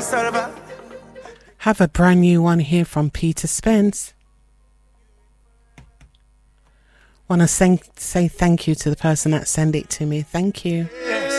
Have a brand new one here from Peter Spence. Want to say thank you to the person that sent it to me. Thank you.